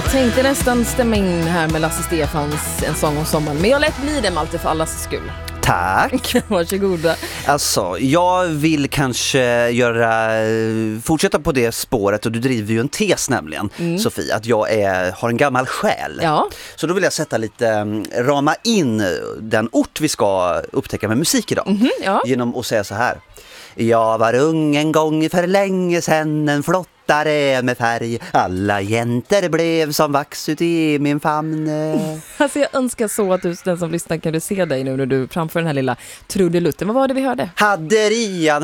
Tänkte nästan stämma in här med Lasse Stefans En sång om sommaren, men jag lät bli det, Malte, för allas skull. Tack. Varsågoda. Alltså, jag vill kanske fortsätta på det spåret, och du driver ju en tes nämligen, Sofie, att jag har en gammal själ. Ja. Så då vill jag sätta lite, rama in den ort vi ska upptäcka med musik idag. Ja. Genom att säga så här. Jag var ung en gång för länge sedan, en flottare med färg. Alla jäntor blev som vax ut i min famn. Alltså jag önskar så att du, den som lyssnar, kan du se dig nu när du framför den här lilla trudelutten. Vad var det vi hörde? Hadderian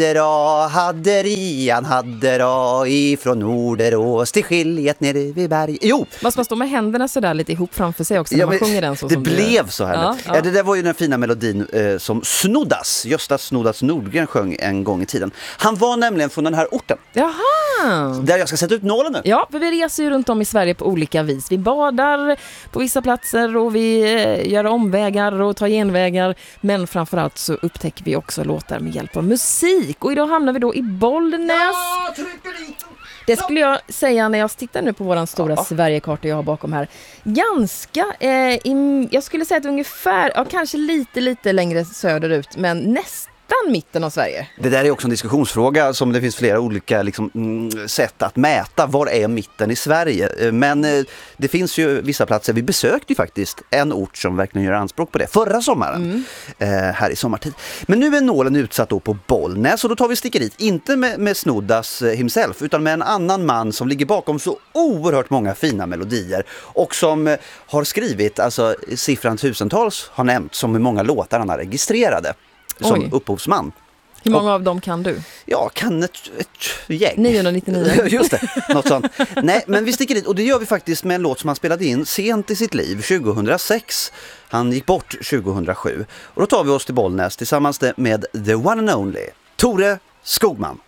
hade da ifrån Norderås till skiljet nere vid berg. Jo! Måste man stå med händerna sådär lite ihop framför sig också när man sjunger den så det som blev så här. Ja. Det där var ju den fina melodin som Gösta Snoddas Nordgren sjöng en gång i tiden. Han var nämligen från den här orten. Jaha! Där jag ska sätta ut nålen nu. Ja, för vi reser ju runt om i Sverige på olika vis. Vi badar på vissa platser och vi gör omvägar och tar genvägar. Men framförallt så upptäcker vi också låtar med hjälp av musik. Och idag hamnar vi då i Bollnäs. Ja, trycker dit. Det skulle jag säga när jag tittar nu på våran stora Sverigekarta jag har bakom här. Ganska, jag skulle säga att ungefär, kanske lite längre söderut, men nästan mitten av Sverige. Det där är också en diskussionsfråga som det finns flera olika sätt att mäta. Var är mitten i Sverige? Men det finns ju vissa platser. Vi besökte ju faktiskt en ort som verkligen gör anspråk på det förra sommaren, här i sommartid. Men nu är nålen utsatt då på Bollnäs, och då tar vi sticker dit, inte med Snoddas himself, utan med en annan man som ligger bakom så oerhört många fina melodier och som har skrivit, alltså siffran tusentals har nämnt, som hur många låtar han har registrerade som upphovsman. Hur många av dem kan du? Ja, kan ett gäng. 999. Just det, något sånt. Nej, men vi sticker dit, och det gör vi faktiskt med en låt som han spelade in sent i sitt liv, 2006. Han gick bort 2007. Och då tar vi oss till Bollnäs tillsammans med the one and only Tore Skogman.